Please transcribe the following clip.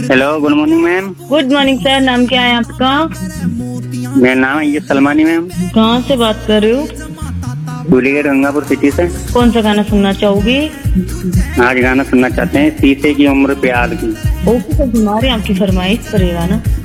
Hello, good morning ma'am. Good morning sir. नाम क्या है आपका? मेरा नाम है ये सलमानी मैम। कहाँ से बात कर रहे हो? धूलीगढ़ गंगापुर सिटी से। कौन सा गाना सुनना चाहोगी? आज गाना सुनना चाहते हैं शीशे की उम्र प्यार की। ओके सर, हमारे आपकी फरमाइश करेगा ना।